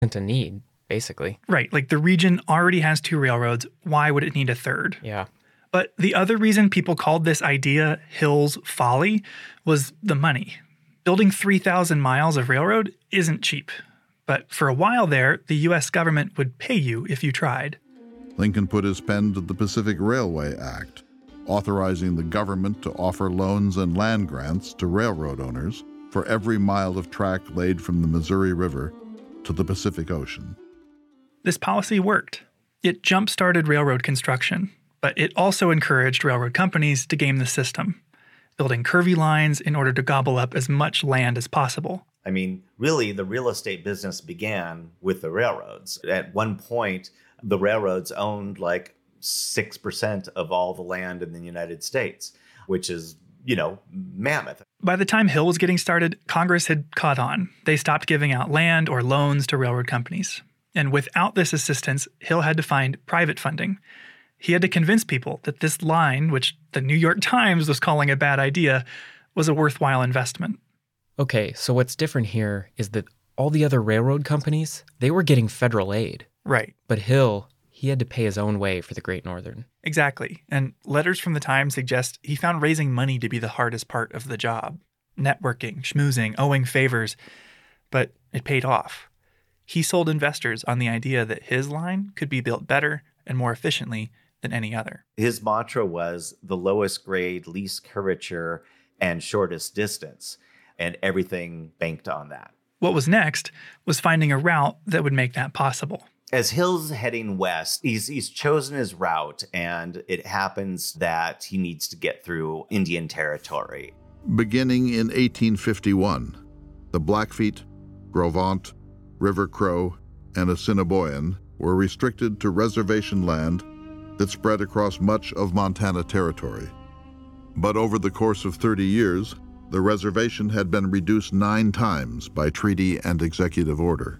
Isn't a need, basically. Right, like the region already has 2 railroads. Why would it need a third? Yeah. But the other reason people called this idea Hill's folly was the money. Building 3,000 miles of railroad isn't cheap. But for a while there, the U.S. government would pay you if you tried. Lincoln put his pen to the Pacific Railway Act, authorizing the government to offer loans and land grants to railroad owners for every mile of track laid from the Missouri River to the Pacific Ocean. This policy worked. It jump-started railroad construction, but it also encouraged railroad companies to game the system, building curvy lines in order to gobble up as much land as possible. I mean, really, the real estate business began with the railroads. At one point, the railroads owned like 6% of all the land in the United States, which is, mammoth. By the time Hill was getting started, Congress had caught on. They stopped giving out land or loans to railroad companies. And without this assistance, Hill had to find private funding. He had to convince people that this line, which the New York Times was calling a bad idea, was a worthwhile investment. Okay, so what's different here is that all the other railroad companies, they were getting federal aid. Right. But Hill, he had to pay his own way for the Great Northern. Exactly. And letters from the Times suggest he found raising money to be the hardest part of the job. Networking, schmoozing, owing favors. But it paid off. He sold investors on the idea that his line could be built better and more efficiently than any other. His mantra was the lowest grade, least curvature, and shortest distance. And everything banked on that. What was next was finding a route that would make that possible. As Hill's heading west, he's chosen his route, and it happens that he needs to get through Indian Territory. Beginning in 1851, the Blackfeet, Gros Ventre, River Crow, and Assiniboine were restricted to reservation land that spread across much of Montana Territory. But over the course of 30 years, the reservation had been reduced 9 times by treaty and executive order.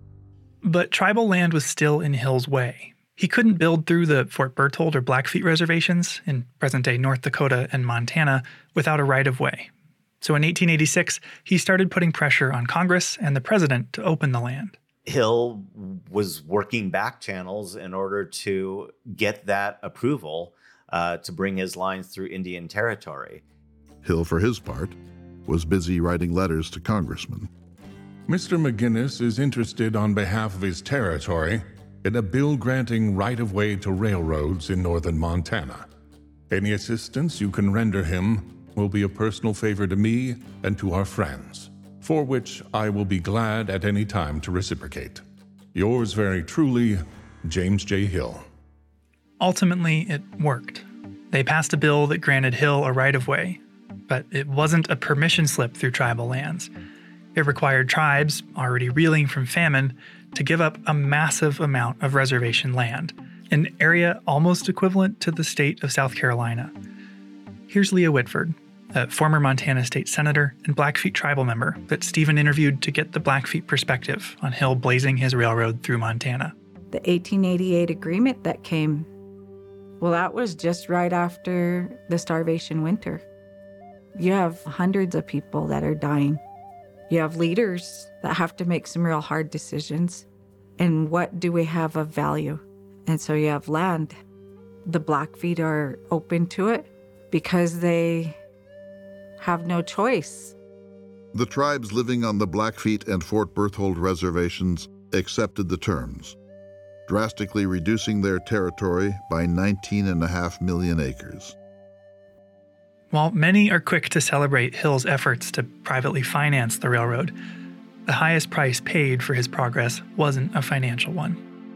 But tribal land was still in Hill's way. He couldn't build through the Fort Berthold or Blackfeet reservations in present-day North Dakota and Montana without a right-of-way. So in 1886, he started putting pressure on Congress and the president to open the land. Hill was working back channels in order to get that approval to bring his lines through Indian Territory. Hill, for his part, was busy writing letters to congressmen. Mr. McGinnis is interested on behalf of his territory in a bill granting right-of-way to railroads in northern Montana. Any assistance you can render him will be a personal favor to me and to our friends, for which I will be glad at any time to reciprocate. Yours very truly, James J. Hill. Ultimately, it worked. They passed a bill that granted Hill a right-of-way, but it wasn't a permission slip through tribal lands. It required tribes, already reeling from famine, to give up a massive amount of reservation land, an area almost equivalent to the state of South Carolina. Here's Leah Whitford, a former Montana state senator and Blackfeet tribal member that Stephen interviewed to get the Blackfeet perspective on Hill blazing his railroad through Montana. The 1888 agreement that came, well, that was just right after the starvation winter. You have hundreds of people that are dying. You have leaders that have to make some real hard decisions. And what do we have of value? And so you have land. The Blackfeet are open to it because they have no choice. The tribes living on the Blackfeet and Fort Berthold reservations accepted the terms, drastically reducing their territory by 19.5 million acres. While many are quick to celebrate Hill's efforts to privately finance the railroad, the highest price paid for his progress wasn't a financial one.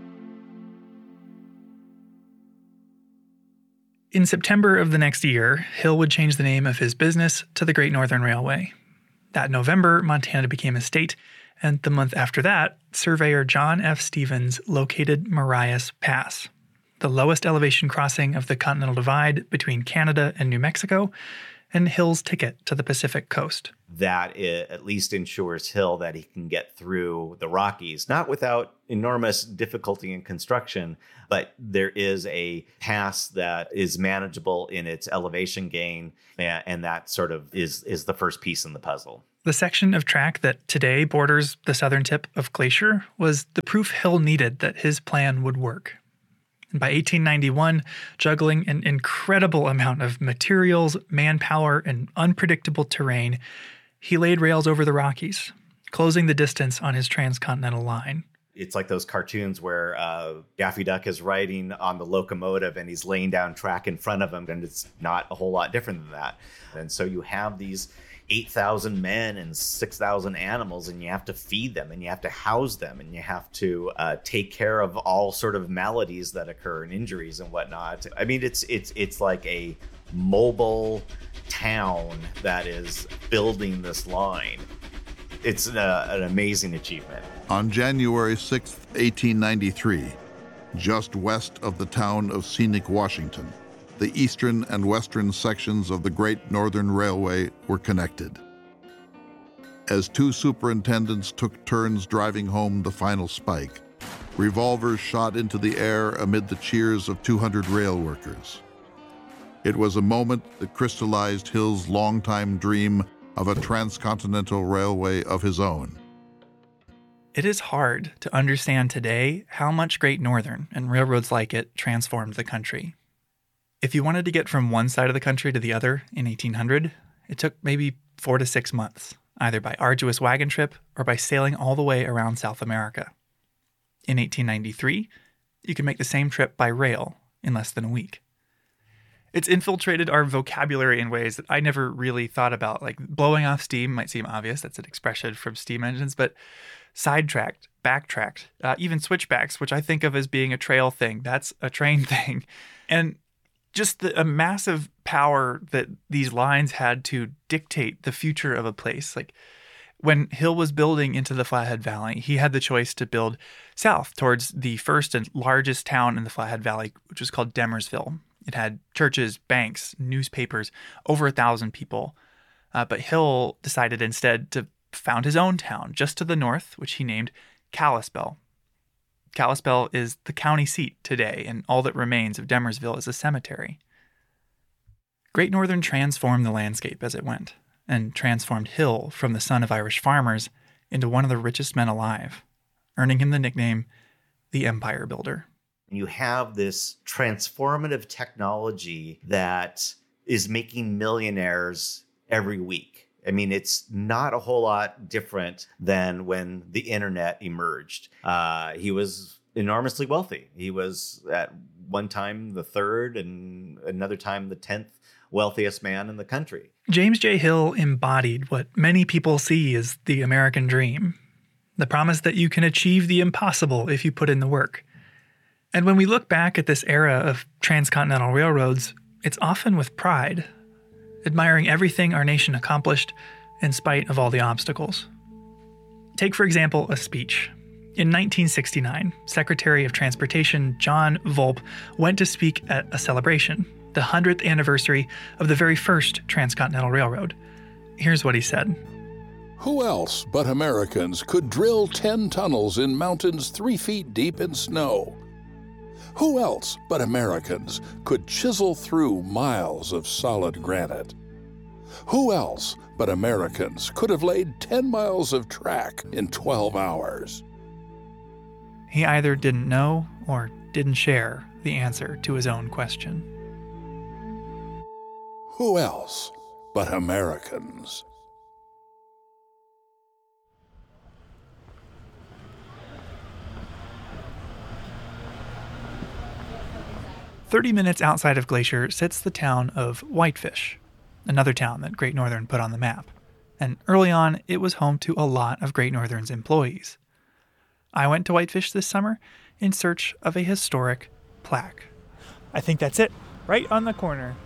In September of the next year, Hill would change the name of his business to the Great Northern Railway. That November, Montana became a state, and the month after that, surveyor John F. Stevens located Marias Pass, the lowest elevation crossing of the Continental Divide between Canada and New Mexico, and Hill's ticket to the Pacific coast. That it at least ensures Hill that he can get through the Rockies, not without enormous difficulty in construction, but there is a pass that is manageable in its elevation gain, and that sort of is the first piece in the puzzle. The section of track that today borders the southern tip of Glacier was the proof Hill needed that his plan would work. And by 1891, juggling an incredible amount of materials, manpower, and unpredictable terrain, he laid rails over the Rockies, closing the distance on his transcontinental line. It's like those cartoons where Daffy Duck is riding on the locomotive and he's laying down track in front of him, and it's not a whole lot different than that. And so you have these 8,000 men and 6,000 animals, and you have to feed them, and you have to house them, and you have to take care of all sort of maladies that occur and injuries and whatnot. I mean, it's like a mobile town that is building this line. It's an amazing achievement. On January 6, 1893, just west of the town of Scenic, Washington, the eastern and western sections of the Great Northern Railway were connected. As two superintendents took turns driving home the final spike, revolvers shot into the air amid the cheers of 200 rail workers. It was a moment that crystallized Hill's longtime dream of a transcontinental railway of his own. It is hard to understand today how much Great Northern and railroads like it transformed the country. If you wanted to get from one side of the country to the other in 1800, it took maybe 4 to 6 months, either by arduous wagon trip or by sailing all the way around South America. In 1893, you could make the same trip by rail in less than a week. It's infiltrated our vocabulary in ways that I never really thought about. Like blowing off steam might seem obvious. That's an expression from steam engines, but sidetracked, backtracked, even switchbacks, which I think of as being a trail thing. That's a train thing. And just a massive power that these lines had to dictate the future of a place. Like when Hill was building into the Flathead Valley, he had the choice to build south towards the first and largest town in the Flathead Valley, which was called Demersville. It had churches, banks, newspapers, over 1,000 people. But Hill decided instead to found his own town just to the north, which he named Kalispell. Kalispell is the county seat today, and all that remains of Demersville is a cemetery. Great Northern transformed the landscape as it went, and transformed Hill from the son of Irish farmers into one of the richest men alive, earning him the nickname the Empire Builder. You have this transformative technology that is making millionaires every week. I mean, it's not a whole lot different than when the internet emerged. He was enormously wealthy. He was at one time the third and another time the 10th wealthiest man in the country. James J. Hill embodied what many people see as the American dream, the promise that you can achieve the impossible if you put in the work. And when we look back at this era of transcontinental railroads, it's often with pride, admiring everything our nation accomplished in spite of all the obstacles. Take, for example, a speech. In 1969, Secretary of Transportation John Volpe went to speak at a celebration, the 100th anniversary of the very first transcontinental railroad. Here's what he said. Who else but Americans could drill 10 tunnels in mountains 3 feet deep in snow? Who else but Americans could chisel through miles of solid granite? Who else but Americans could have laid 10 miles of track in 12 hours? He either didn't know or didn't share the answer to his own question. Who else but Americans? "30 minutes outside of Glacier sits the town of Whitefish, another town that Great Northern put on the map. And early on, it was home to a lot of Great Northern's employees. I went to Whitefish this summer in search of a historic plaque. I think that's it, right on the corner.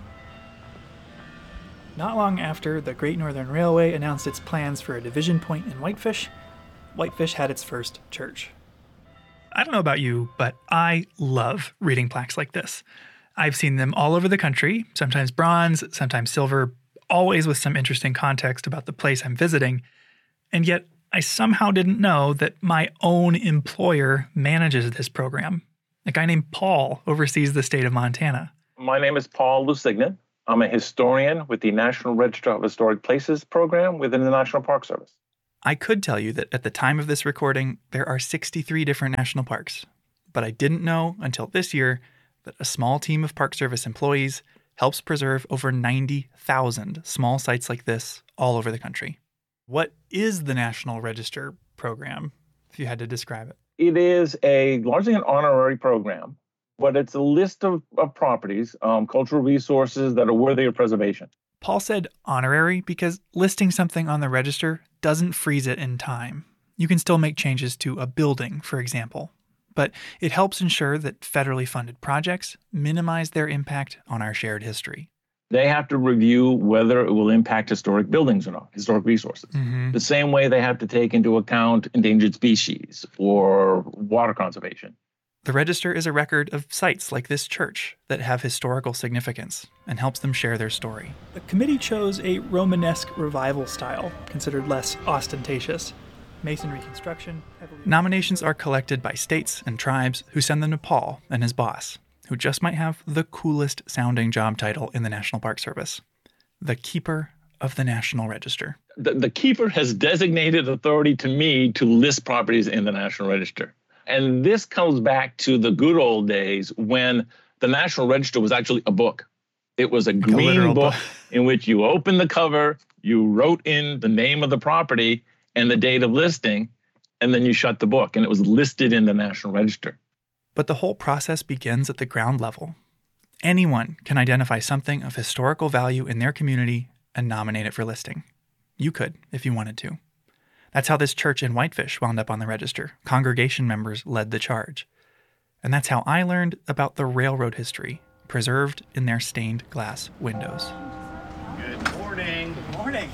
Not long after the Great Northern Railway announced its plans for a division point in Whitefish, Whitefish had its first church. I don't know about you, but I love reading plaques like this. I've seen them all over the country, sometimes bronze, sometimes silver, always with some interesting context about the place I'm visiting, and yet I somehow didn't know that my own employer manages this program. A guy named Paul oversees the state of Montana. My name is Paul Lusignan. I'm a historian with the National Register of Historic Places program within the National Park Service. I could tell you that at the time of this recording, there are 63 different national parks. But I didn't know until this year that a small team of Park Service employees helps preserve over 90,000 small sites like this all over the country. What is the National Register program, if you had to describe it? It is largely an honorary program, but it's a list of properties, cultural resources that are worthy of preservation. Paul said honorary because listing something on the register doesn't freeze it in time. You can still make changes to a building, for example. But it helps ensure that federally funded projects minimize their impact on our shared history. They have to review whether it will impact historic buildings or not, historic resources. Mm-hmm. The same way they have to take into account endangered species or water conservation. The register is a record of sites like this church that have historical significance and helps them share their story. The committee chose a Romanesque revival style, considered less ostentatious. Masonry construction. Nominations are collected by states and tribes who send them to Paul and his boss, who just might have the coolest sounding job title in the National Park Service, the Keeper of the National Register. The keeper has designated authority to me to list properties in the National Register. And this comes back to the good old days when the National Register was actually a book. It was a green book in which you opened the cover, you wrote in the name of the property and the date of listing, and then you shut the book, and it was listed in the National Register. But the whole process begins at the ground level. Anyone can identify something of historical value in their community and nominate it for listing. You could, if you wanted to. That's how this church in Whitefish wound up on the register. Congregation members led the charge. And that's how I learned about the railroad history preserved in their stained glass windows. Good morning. Good morning.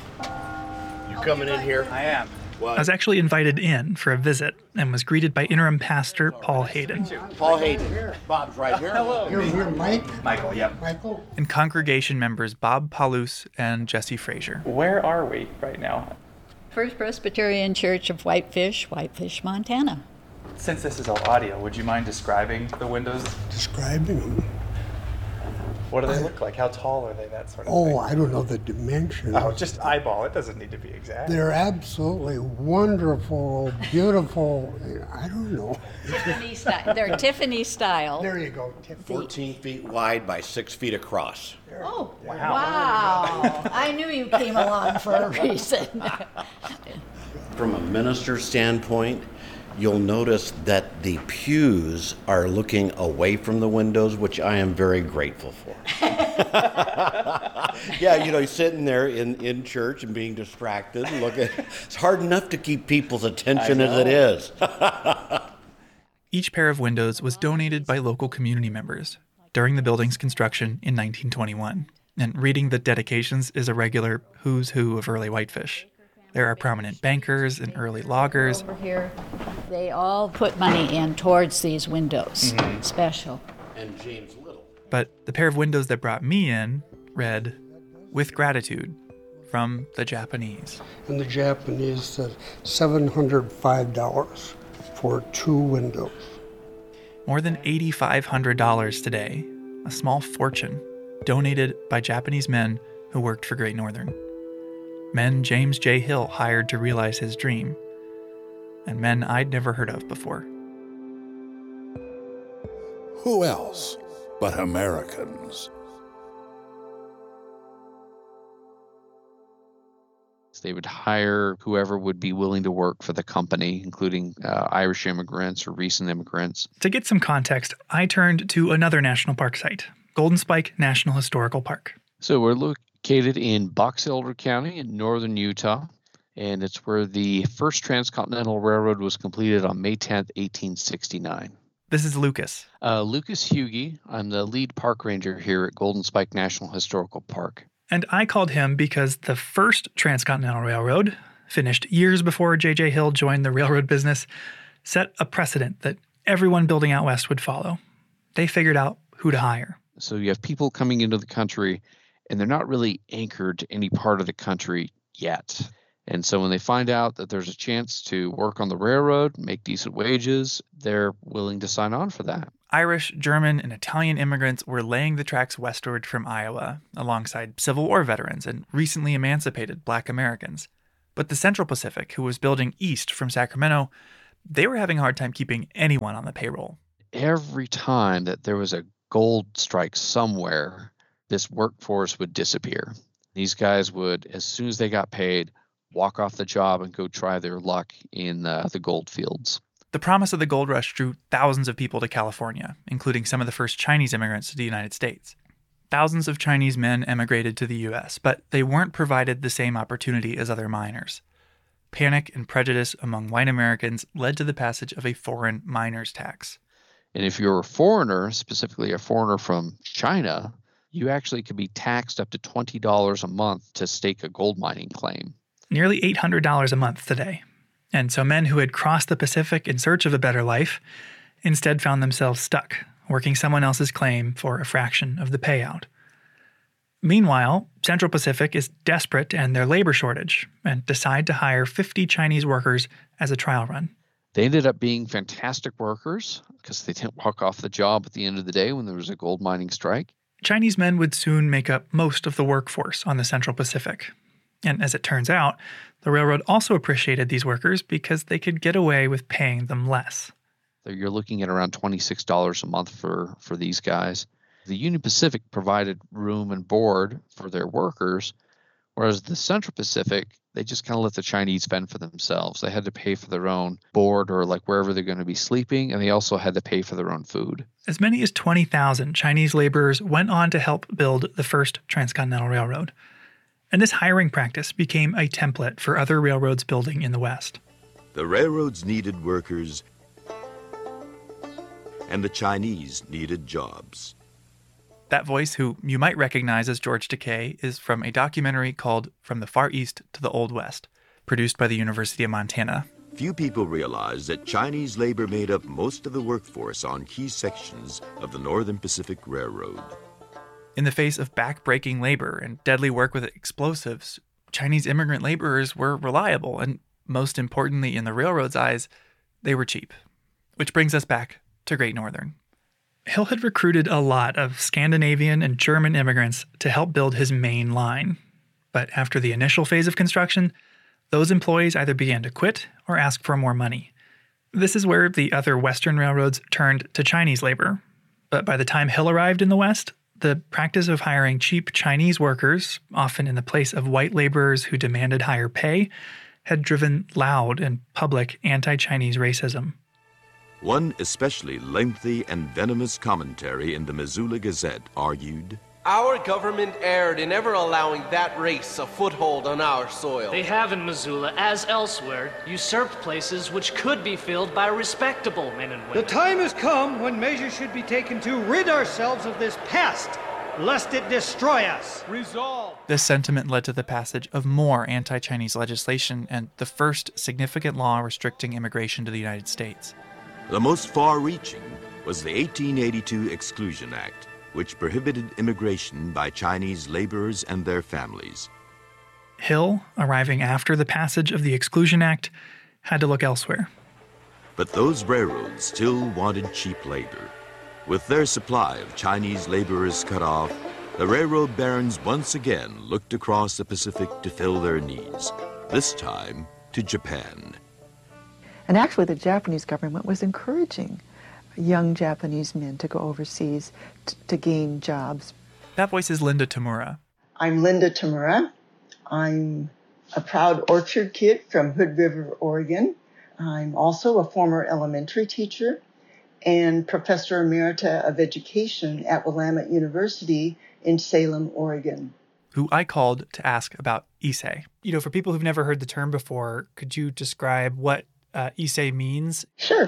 You coming in here? I am. I was actually invited in for a visit and was greeted by interim pastor Paul Hayden. Paul Hayden. Bob's right here. Hello. You're Mike? Michael, yep. Michael? And congregation members Bob Paulus and Jesse Frazier. Where are we right now? First Presbyterian Church of Whitefish, Whitefish, Montana. Since this is all audio, would you mind describing the windows? Describing them? What do they look like? How tall are they, that sort of thing? Oh, I don't know the dimensions. Oh, just eyeball. It doesn't need to be exact. They're absolutely wonderful, beautiful. I don't know. Tiffany style. They're Tiffany style. There you go. 14 feet wide by 6 feet across. Oh, wow. I knew you came along for a reason. From a minister's standpoint, you'll notice that the pews are looking away from the windows, which I am very grateful for. Yeah, you're sitting there in church and being distracted. It's hard enough to keep people's attention as it is. Each pair of windows was donated by local community members during the building's construction in 1921. And reading the dedications is a regular who's who of early Whitefish. There are prominent bankers and early loggers. Over here, they all put money in towards these windows. Mm-hmm. Special. And James Little. But the pair of windows that brought me in read, "With gratitude," from the Japanese. And the Japanese said $705 for 2 windows. More than $8,500 today, a small fortune donated by Japanese men who worked for Great Northern. Men James J. Hill hired to realize his dream, and men I'd never heard of before. Who else but Americans? They would hire whoever would be willing to work for the company, including Irish immigrants or recent immigrants. To get some context, I turned to another national park site, Golden Spike National Historical Park. So we're located in Box Elder County in northern Utah, and it's where the first transcontinental railroad was completed on May 10th, 1869. This is Lucas. Lucas Hughey. I'm the lead park ranger here at Golden Spike National Historical Park. And I called him because the first transcontinental railroad, finished years before J.J. Hill joined the railroad business, set a precedent that everyone building out west would follow. They figured out who to hire. So you have people coming into the country, and they're not really anchored to any part of the country yet. And so when they find out that there's a chance to work on the railroad, make decent wages, they're willing to sign on for that. Irish, German, and Italian immigrants were laying the tracks westward from Iowa, alongside Civil War veterans and recently emancipated Black Americans. But the Central Pacific, who was building east from Sacramento, they were having a hard time keeping anyone on the payroll. Every time that there was a gold strike somewhere, this workforce would disappear. These guys would, as soon as they got paid, walk off the job and go try their luck in the gold fields. The promise of the gold rush drew thousands of people to California, including some of the first Chinese immigrants to the United States. Thousands of Chinese men emigrated to the U.S., but they weren't provided the same opportunity as other miners. Panic and prejudice among white Americans led to the passage of a foreign miners' tax. And if you're a foreigner, specifically a foreigner from China, you actually could be taxed up to $20 a month to stake a gold mining claim. Nearly $800 a month today. And so men who had crossed the Pacific in search of a better life instead found themselves stuck, working someone else's claim for a fraction of the payout. Meanwhile, Central Pacific is desperate to end their labor shortage and decide to hire 50 Chinese workers as a trial run. They ended up being fantastic workers because they didn't walk off the job at the end of the day when there was a gold mining strike. Chinese men would soon make up most of the workforce on the Central Pacific. And as it turns out, the railroad also appreciated these workers because they could get away with paying them less. So you're looking at around $26 a month for these guys. The Union Pacific provided room and board for their workers, whereas the Central Pacific, they just kind of let the Chinese fend for themselves. They had to pay for their own board or like wherever they're going to be sleeping, and they also had to pay for their own food. As many as 20,000 Chinese laborers went on to help build the first transcontinental railroad. And this hiring practice became a template for other railroads building in the West. The railroads needed workers, and the Chinese needed jobs. That voice, who you might recognize as George Takei, is from a documentary called From the Far East to the Old West, produced by the University of Montana. Few people realize that Chinese labor made up most of the workforce on key sections of the Northern Pacific Railroad. In the face of back-breaking labor and deadly work with explosives, Chinese immigrant laborers were reliable, and most importantly in the railroad's eyes, they were cheap. Which brings us back to Great Northern. Hill had recruited a lot of Scandinavian and German immigrants to help build his main line. But after the initial phase of construction, those employees either began to quit or ask for more money. This is where the other Western railroads turned to Chinese labor. But by the time Hill arrived in the West, the practice of hiring cheap Chinese workers, often in the place of white laborers who demanded higher pay, had driven loud and public anti-Chinese racism. One especially lengthy and venomous commentary in the Missoula Gazette argued, "Our government erred in ever allowing that race a foothold on our soil. They have in Missoula, as elsewhere, usurped places which could be filled by respectable men and women. The time has come when measures should be taken to rid ourselves of this pest, lest it destroy us. Resolve." This sentiment led to the passage of more anti-Chinese legislation and the first significant law restricting immigration to the United States. The most far-reaching was the 1882 Exclusion Act, which prohibited immigration by Chinese laborers and their families. Hill, arriving after the passage of the Exclusion Act, had to look elsewhere. But those railroads still wanted cheap labor. With their supply of Chinese laborers cut off, the railroad barons once again looked across the Pacific to fill their needs, this time to Japan. And actually, the Japanese government was encouraging young Japanese men to go overseas to gain jobs. That voice is Linda Tamura. I'm Linda Tamura. I'm a proud orchard kid from Hood River, Oregon. I'm also a former elementary teacher and Professor Emerita of Education at Willamette University in Salem, Oregon. Who I called to ask about Issei. For people who've never heard the term before, could you describe what Issei means? Sure.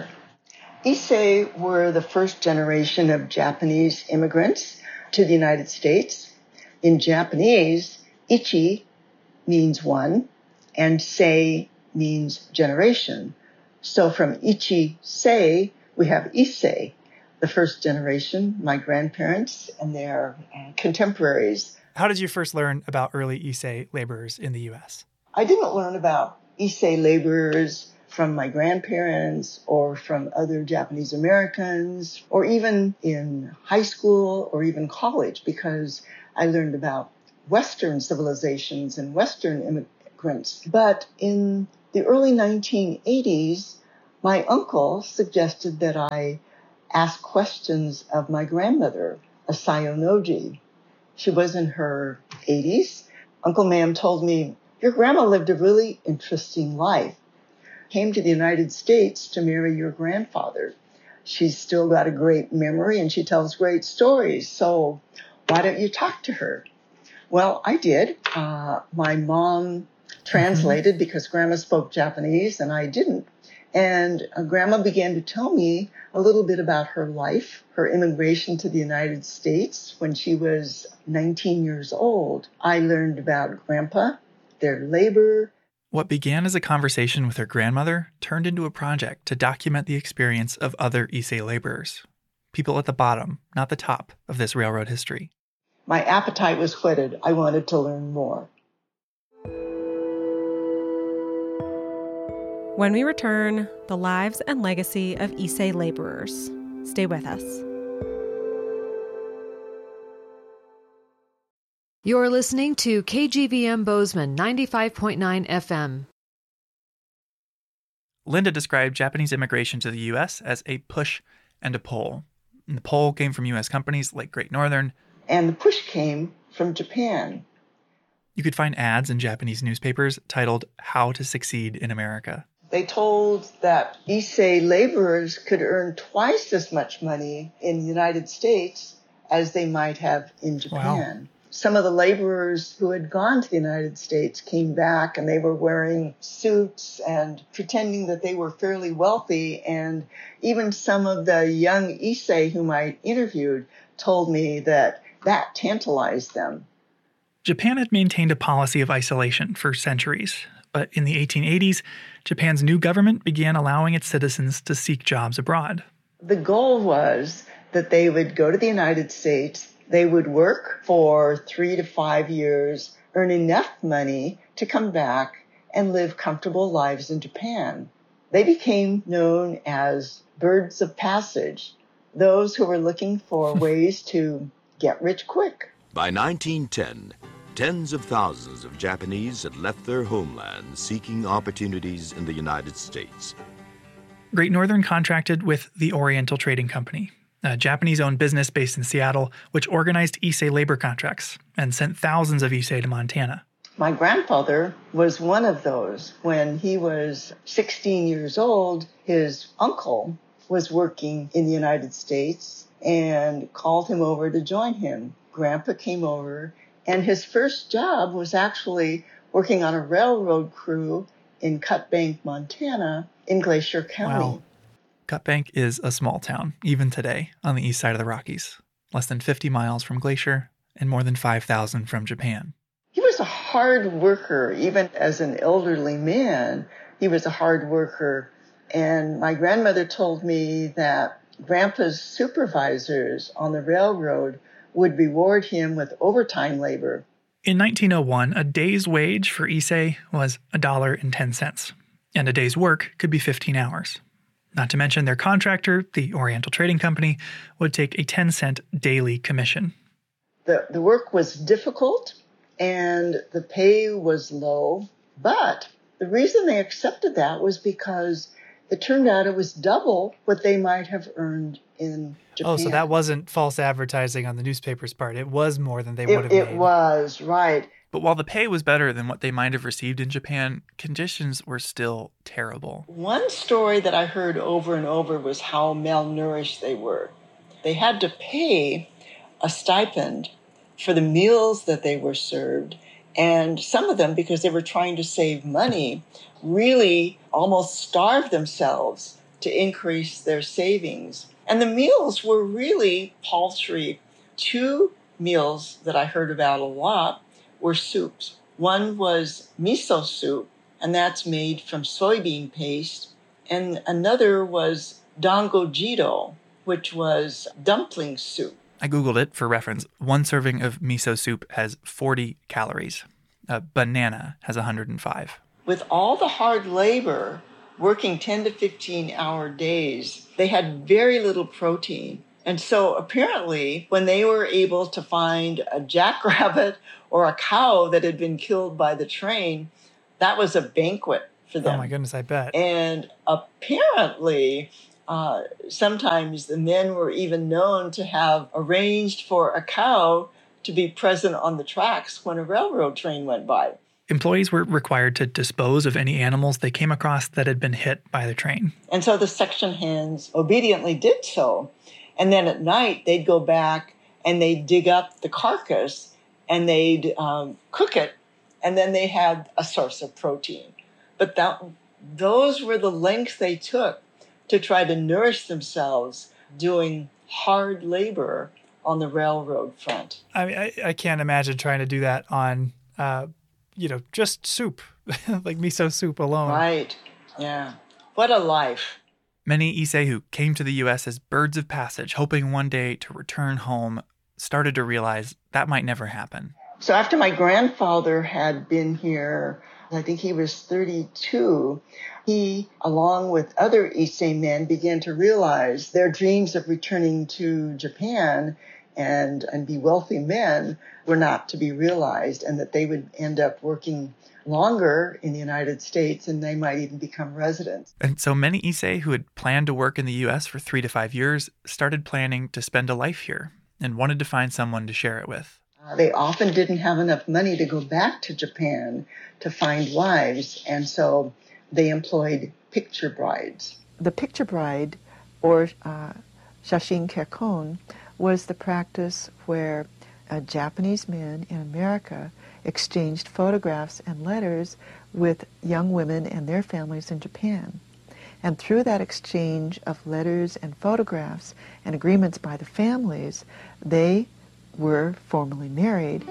Issei were the first generation of Japanese immigrants to the United States. In Japanese, ichi means one, and sei means generation. So from ichi-sei, we have Issei, the first generation, my grandparents and their contemporaries. How did you first learn about early Issei laborers in the U.S.? I didn't learn about Issei laborers from my grandparents or from other Japanese Americans or even in high school or even college, because I learned about Western civilizations and Western immigrants. But in the early 1980s, my uncle suggested that I ask questions of my grandmother, Asayo Noji. She was in her 80s. Uncle Ma'am told me, your grandma lived a really interesting life. Came to the United States to marry your grandfather. She's still got a great memory and she tells great stories. So why don't you talk to her? Well, I did. My mom translated because Grandma spoke Japanese and I didn't. And Grandma began to tell me a little bit about her life, her immigration to the United States when she was 19 years old. I learned about Grandpa, their labor. What began as a conversation with her grandmother turned into a project to document the experience of other Issei laborers, people at the bottom, not the top, of this railroad history. My appetite was whetted. I wanted to learn more. When we return, the lives and legacy of Issei laborers. Stay with us. You're listening to KGVM Bozeman 95.9 FM. Linda described Japanese immigration to the U.S. as a push and a pull. And the pull came from U.S. companies like Great Northern. And the push came from Japan. You could find ads in Japanese newspapers titled How to Succeed in America. They told that Issei laborers could earn twice as much money in the United States as they might have in Japan. Wow. Some of the laborers who had gone to the United States came back and they were wearing suits and pretending that they were fairly wealthy. And even some of the young Issei whom I interviewed told me that tantalized them. Japan had maintained a policy of isolation for centuries. But in the 1880s, Japan's new government began allowing its citizens to seek jobs abroad. The goal was that they would go to the United States, they would work for 3 to 5 years, earn enough money to come back and live comfortable lives in Japan. They became known as birds of passage, those who were looking for ways to get rich quick. By 1910, tens of thousands of Japanese had left their homeland seeking opportunities in the United States. Great Northern contracted with the Oriental Trading Company, a Japanese-owned business based in Seattle, which organized Issei labor contracts and sent thousands of Issei to Montana. My grandfather was one of those. When he was 16 years old, his uncle was working in the United States and called him over to join him. Grandpa came over, and his first job was actually working on a railroad crew in Cut Bank, Montana, in Glacier County. Wow. Cut Bank is a small town, even today, on the east side of the Rockies, less than 50 miles from Glacier and more than 5,000 from Japan. He was a hard worker. Even as an elderly man, he was a hard worker. And my grandmother told me that Grandpa's supervisors on the railroad would reward him with overtime labor. In 1901, a day's wage for Issei was $1.10, and a day's work could be 15 hours. Not to mention their contractor, the Oriental Trading Company, would take a 10-cent daily commission. The work was difficult and the pay was low, but the reason they accepted that was because it turned out it was double what they might have earned in Japan. Oh, so that wasn't false advertising on the newspaper's part. It was more than they would have made. It was, right. But while the pay was better than what they might have received in Japan, conditions were still terrible. One story that I heard over and over was how malnourished they were. They had to pay a stipend for the meals that they were served, and some of them, because they were trying to save money, really almost starved themselves to increase their savings. And the meals were really paltry. 2 meals that I heard about a lot were soups. One was miso soup, and that's made from soybean paste. And another was dango jiro, which was dumpling soup. I Googled it for reference. One serving of miso soup has 40 calories. A banana has 105. With all the hard labor, working 10 to 15-hour days, they had very little protein. And so apparently, when they were able to find a jackrabbit or a cow that had been killed by the train, that was a banquet for them. Oh my goodness, I bet. And apparently, sometimes the men were even known to have arranged for a cow to be present on the tracks when a railroad train went by. Employees were required to dispose of any animals they came across that had been hit by the train. And so the section hands obediently did so. And then at night, they'd go back and they'd dig up the carcass and they'd cook it. And then they had a source of protein. But those were the lengths they took to try to nourish themselves doing hard labor on the railroad front. I can't imagine trying to do that on, just soup, like miso soup alone. Right. Yeah. What a life. Many Issei who came to the U.S. as birds of passage, hoping one day to return home, started to realize that might never happen. So after my grandfather had been here, I think he was 32, he, along with other Issei men, began to realize their dreams of returning to Japan and be wealthy men were not to be realized, and that they would end up working longer in the United States, and they might even become residents. And so many Issei who had planned to work in the U.S. for 3 to 5 years started planning to spend a life here and wanted to find someone to share it with. They often didn't have enough money to go back to Japan to find wives, and so they employed picture brides. The picture bride, or shashin kekkon, was the practice where Japanese men in America exchanged photographs and letters with young women and their families in Japan. And through that exchange of letters and photographs and agreements by the families, they were formally married.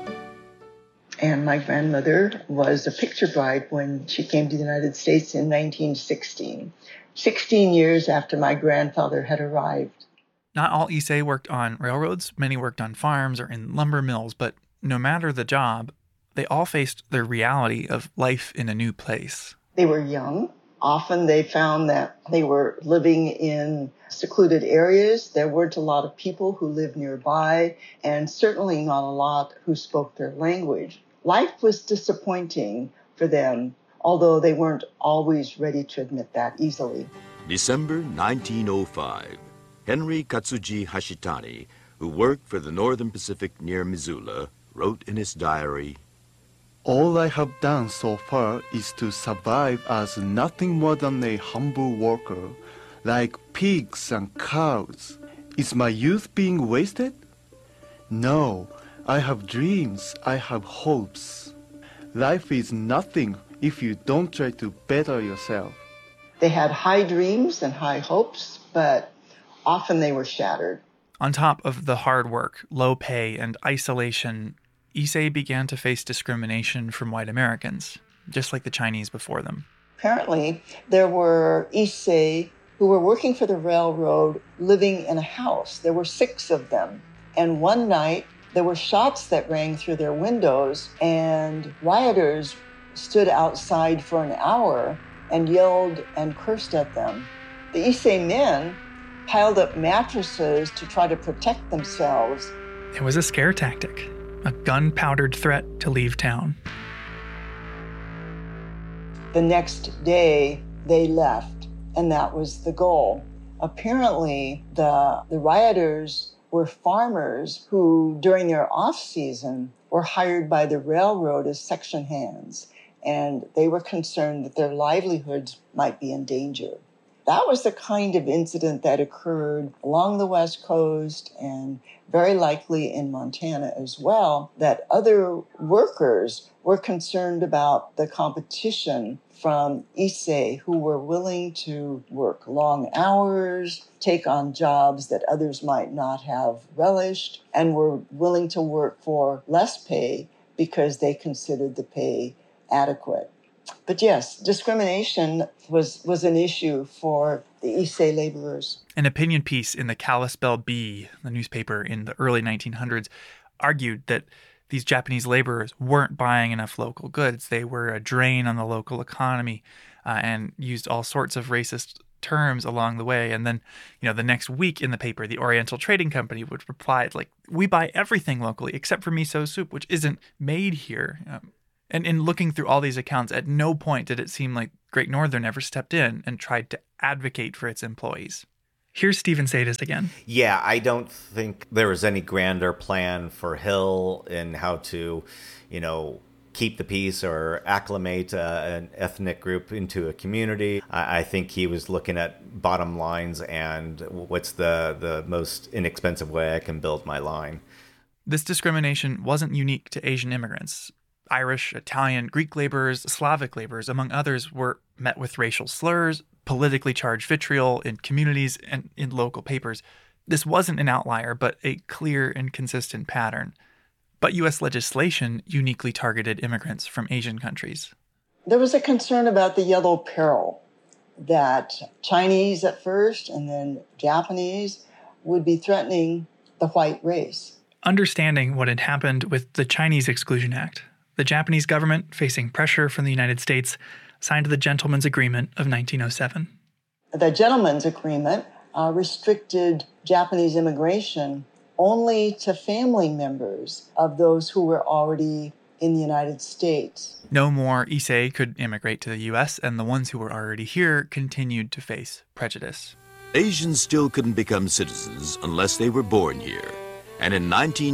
And my grandmother was a picture bride when she came to the United States in 1916, 16 years after my grandfather had arrived. Not all Issei worked on railroads. Many worked on farms or in lumber mills, but no matter the job, they all faced the reality of life in a new place. They were young. Often they found that they were living in secluded areas. There weren't a lot of people who lived nearby, and certainly not a lot who spoke their language. Life was disappointing for them, although they weren't always ready to admit that easily. December 1905. Henry Katsuji Hashitani, who worked for the Northern Pacific near Missoula, wrote in his diary, "All I have done so far is to survive as nothing more than a humble worker, like pigs and cows. Is my youth being wasted? No, I have dreams, I have hopes. Life is nothing if you don't try to better yourself." They had high dreams and high hopes, but often they were shattered. On top of the hard work, low pay, and isolation, Issei began to face discrimination from white Americans, just like the Chinese before them. Apparently, there were Issei who were working for the railroad living in a house. There were 6 of them. And one night, there were shots that rang through their windows, and rioters stood outside for an hour and yelled and cursed at them. The Issei men piled up mattresses to try to protect themselves. It was a scare tactic, a gunpowdered threat to leave town. The next day, they left, and that was the goal. Apparently, the rioters were farmers who, during their off-season, were hired by the railroad as section hands, and they were concerned that their livelihoods might be in danger. That was the kind of incident that occurred along the West Coast and very likely in Montana as well, that other workers were concerned about the competition from Issei who were willing to work long hours, take on jobs that others might not have relished, and were willing to work for less pay because they considered the pay adequate. But yes, discrimination was an issue for the Issei laborers. An opinion piece in the Kalispell Bee, the newspaper in the early 1900s, argued that these Japanese laborers weren't buying enough local goods. They were a drain on the local economy, and used all sorts of racist terms along the way. And then, the next week in the paper, the Oriental Trading Company would reply, like, we buy everything locally except for miso soup, which isn't made here. And in looking through all these accounts, at no point did it seem like Great Northern ever stepped in and tried to advocate for its employees. Here's Stephen Sadist again. Yeah, I don't think there was any grander plan for Hill in how to, keep the peace or acclimate an ethnic group into a community. I think he was looking at bottom lines and what's the most inexpensive way I can build my line. This discrimination wasn't unique to Asian immigrants. Irish, Italian, Greek laborers, Slavic laborers, among others, were met with racial slurs, politically charged vitriol in communities and in local papers. This wasn't an outlier, but a clear and consistent pattern. But U.S. legislation uniquely targeted immigrants from Asian countries. There was a concern about the yellow peril, that Chinese at first and then Japanese would be threatening the white race. Understanding what had happened with the Chinese Exclusion Act, the Japanese government, facing pressure from the United States, signed the Gentleman's Agreement of 1907. The Gentleman's Agreement restricted Japanese immigration only to family members of those who were already in the United States. No more Issei could immigrate to the U.S., and the ones who were already here continued to face prejudice. Asians still couldn't become citizens unless they were born here. And in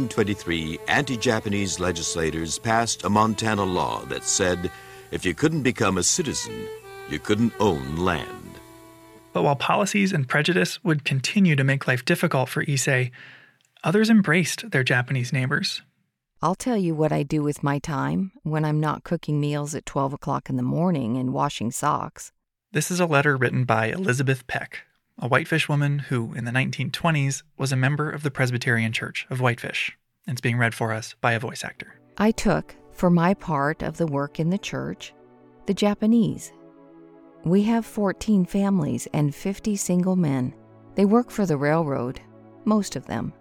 1923, anti-Japanese legislators passed a Montana law that said if you couldn't become a citizen, you couldn't own land. But while policies and prejudice would continue to make life difficult for Issei, others embraced their Japanese neighbors. I'll tell you what I do with my time when I'm not cooking meals at 12 o'clock in the morning and washing socks. This is a letter written by Elizabeth Peck, a Whitefish woman who, in the 1920s, was a member of the Presbyterian Church of Whitefish. It's being read for us by a voice actor. I took, for my part of the work in the church, the Japanese. We have 14 families and 50 single men. They work for the railroad, most of them.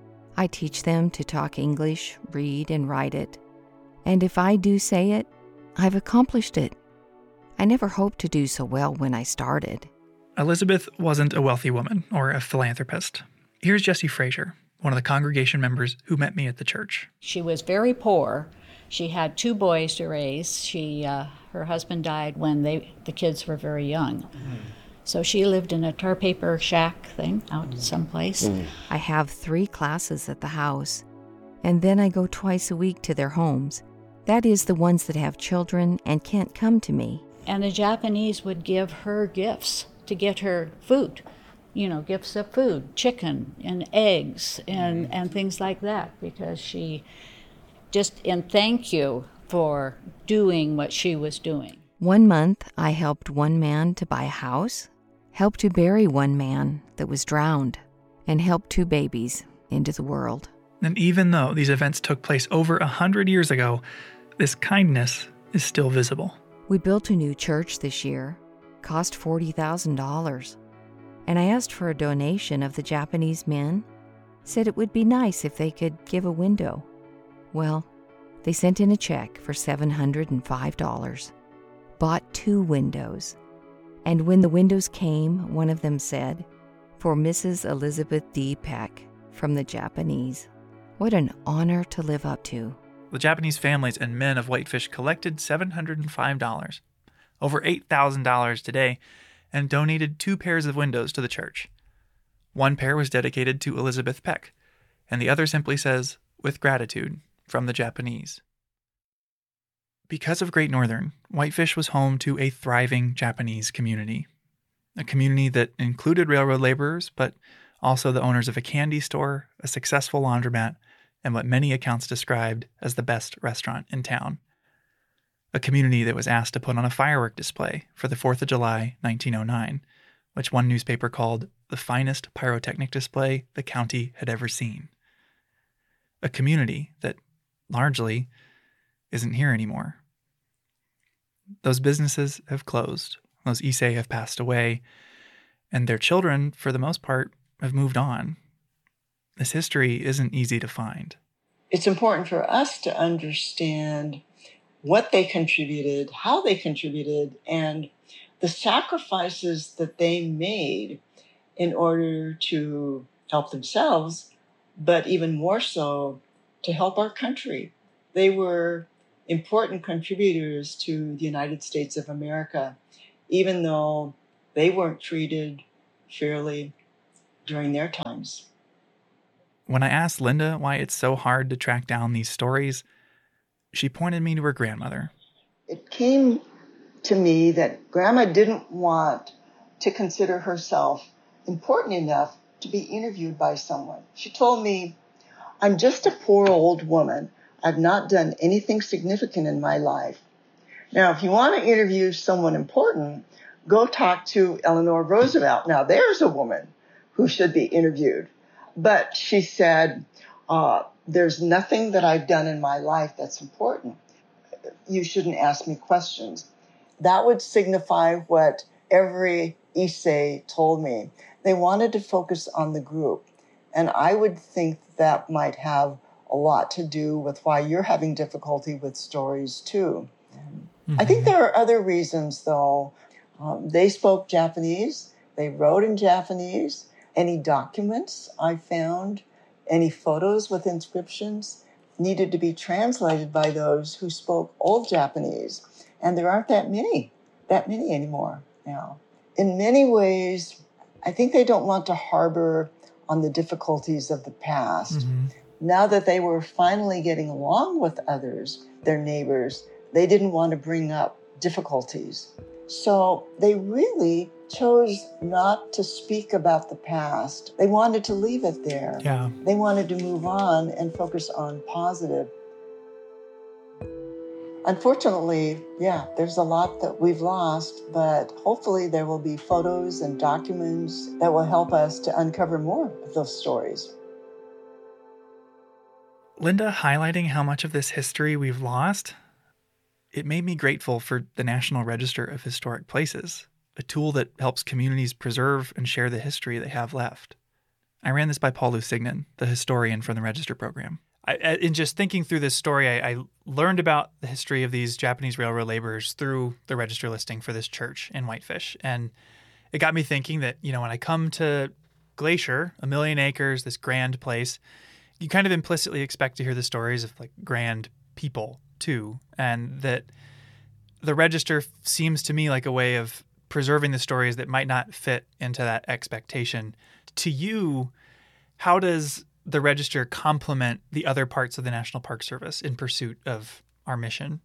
I teach them to talk English, read, and write it. And if I do say it, I've accomplished it. I never hoped to do so well when I started. Elizabeth wasn't a wealthy woman or a philanthropist. Here's Jessie Frazier, one of the congregation members who met me at the church. She was very poor. She had 2 boys to raise. Her husband died when the kids were very young. Mm-hmm. So she lived in a tar paper shack thing out someplace. Mm. I have 3 classes at the house, and then I go twice a week to their homes. That is, the ones that have children and can't come to me. And the Japanese would give her gifts to get her food, gifts of food, chicken and eggs and things like that, because she just in thank you for doing what she was doing. 1 month, I helped one man to buy a house, helped to bury one man that was drowned, and helped 2 babies into the world. And even though these events took place over 100 years ago, this kindness is still visible. We built a new church this year, cost $40,000, and I asked for a donation of the Japanese men, said it would be nice if they could give a window. Well, they sent in a check for $705, bought 2 windows. And when the windows came, one of them said, "For Mrs. Elizabeth D. Peck," from the Japanese. What an honor to live up to. The Japanese families and men of Whitefish collected $705, over $8,000 today, and donated 2 pairs of windows to the church. One pair was dedicated to Elizabeth Peck, and the other simply says, "With gratitude," from the Japanese. Because of Great Northern, Whitefish was home to a thriving Japanese community. A community that included railroad laborers, but also the owners of a candy store, a successful laundromat, and what many accounts described as the best restaurant in town. A community that was asked to put on a firework display for the 4th of July, 1909, which one newspaper called the finest pyrotechnic display the county had ever seen. A community that, largely, isn't here anymore. those businesses have closed. Those Issei have passed away, and their children, for the most part, have moved on. This history isn't easy to find. It's important for us to understand what they contributed, how they contributed, and the sacrifices that they made in order to help themselves, but even more so to help our country. They were important contributors to the United States of America, even though they weren't treated fairly during their times. When I asked Linda why it's so hard to track down these stories, she pointed me to her grandmother. It came to me that Grandma didn't want to consider herself important enough to be interviewed by someone. She told me, "I'm just a poor old woman. I've not done anything significant in my life. Now, if you want to interview someone important, go talk to Eleanor Roosevelt. Now, there's a woman who should be interviewed." But she said, there's nothing that I've done in my life that's important. You shouldn't ask me questions. That would signify what every Issei told me. They wanted to focus on the group. And I would think that might have a lot to do with why you're having difficulty with stories too. Mm-hmm. I think there are other reasons though. They spoke Japanese. They wrote in Japanese. Any documents I found, any photos with inscriptions needed to be translated by those who spoke Old Japanese. And there aren't that many anymore now. In many ways, I think they don't want to harbor on the difficulties of the past. Mm-hmm. Now that they were finally getting along with others, their neighbors, they didn't want to bring up difficulties. So they really chose not to speak about the past. They wanted to leave it there. Yeah. They wanted to move on and focus on positive. Unfortunately, there's a lot that we've lost, but hopefully there will be photos and documents that will help us to uncover more of those stories. Linda highlighting how much of this history we've lost, it made me grateful for the National Register of Historic Places, a tool that helps communities preserve and share the history they have left. I ran this by Paul Lusignan, the historian from the Register program. In just thinking through this story, I learned about the history of these Japanese railroad laborers through the Register listing for this church in Whitefish. And it got me thinking that, when I come to Glacier, 1 million acres, this grand place, you kind of implicitly expect to hear the stories of like grand people too. And that the Register seems to me like a way of preserving the stories that might not fit into that expectation. To you, how does the Register complement the other parts of the National Park Service in pursuit of our mission?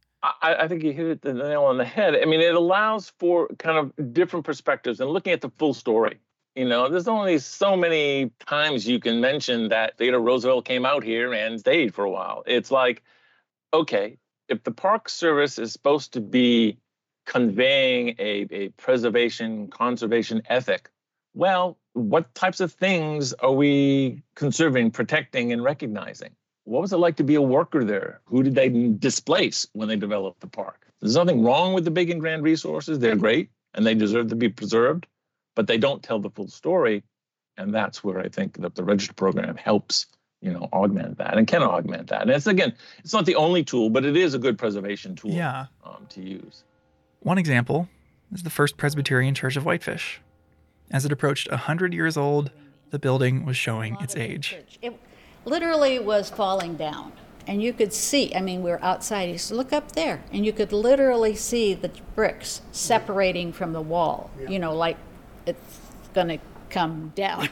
I think you hit the nail on the head. I mean, it allows for kind of different perspectives and looking at the full story. There's only so many times you can mention that Theodore Roosevelt came out here and stayed for a while. It's like, okay, if the Park Service is supposed to be conveying a preservation, conservation ethic, well, what types of things are we conserving, protecting, and recognizing? What was it like to be a worker there? Who did they displace when they developed the park? There's nothing wrong with the big and grand resources. They're great, and they deserve to be preserved, but they don't tell the full story, and that's where I think that the Register program helps, augment that and can augment that. And it's not the only tool, but it is a good preservation tool to use. One example is the First Presbyterian Church of Whitefish. As it approached 100 years old, the building was showing its age. It literally was falling down. And you could see, we're outside. You said, look up there. And you could literally see the bricks separating from the wall, like it's going to come down.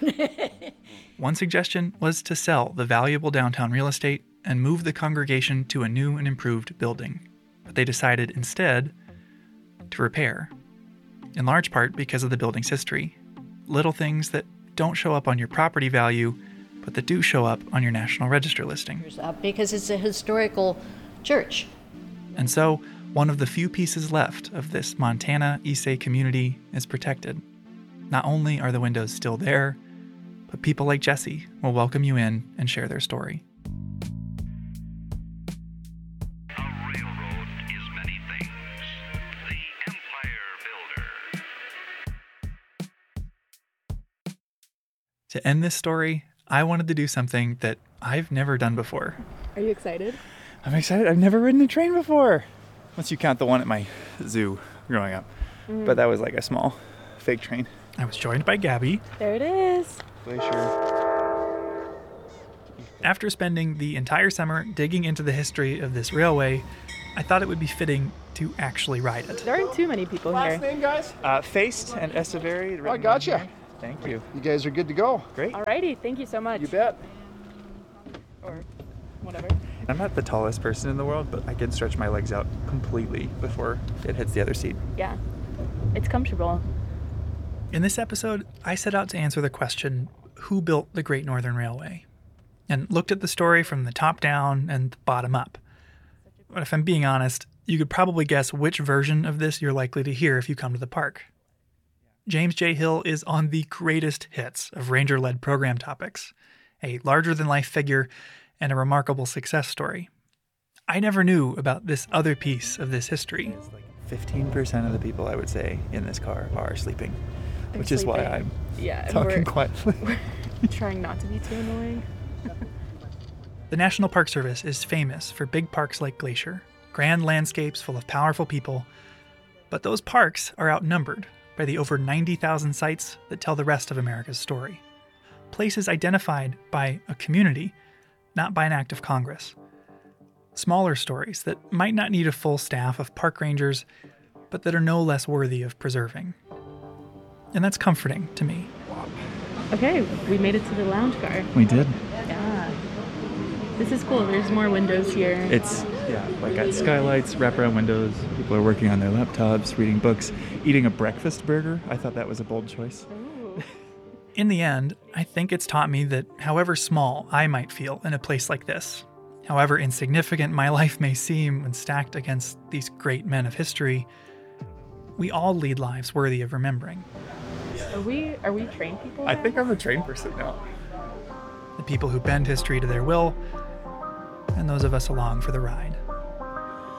One suggestion was to sell the valuable downtown real estate and move the congregation to a new and improved building. But they decided instead to repair, in large part because of the building's history. Little things that don't show up on your property value, but that do show up on your National Register listing. Because it's a historical church. And so, one of the few pieces left of this Montana Issei community is protected. Not only are the windows still there, but people like Jesse will welcome you in and share their story. A railroad is many things. To end this story, I wanted to do something that I've never done before. Are you excited? I'm excited. I've never ridden a train before. Once you count the one at my zoo growing up. But that was like a small fake train. I was joined by Gabby. There it is. Glacier. After spending the entire summer digging into the history of this railway, I thought it would be fitting to actually ride it. There aren't too many people Last here. name, guys? Feist and Echeverry. I gotcha. Thank you. You guys are good to go. Great. Alrighty, thank you so much. You bet. Or whatever. I'm not the tallest person in the world, but I can stretch my legs out completely before it hits the other seat. Yeah, it's comfortable. In this episode, I set out to answer the question, who built the Great Northern Railway? And looked at the story from the top down and the bottom up. But if I'm being honest, you could probably guess which version of this you're likely to hear if you come to the park. James J. Hill is on the greatest hits of Ranger-led program topics, a larger-than-life figure, and a remarkable success story. I never knew about this other piece of this history. 15% of the people, I would say, in this car are sleeping, which is why I'm talking quietly. We're trying not to be too annoying. The National Park Service is famous for big parks like Glacier, grand landscapes full of powerful people, but those parks are outnumbered by the over 90,000 sites that tell the rest of America's story. Places identified by a community, not by an act of Congress. Smaller stories that might not need a full staff of park rangers, but that are no less worthy of preserving. And that's comforting to me. Okay, we made it to the lounge car. We did. Yeah. This is cool. There's more windows here. It's, like got skylights, wraparound windows. People are working on their laptops, reading books, eating a breakfast burger. I thought that was a bold choice. In the end, I think it's taught me that however small I might feel in a place like this, however insignificant my life may seem when stacked against these great men of history, we all lead lives worthy of remembering. Are we train people? I think I'm a train person now. The people who bend history to their will, and those of us along for the ride.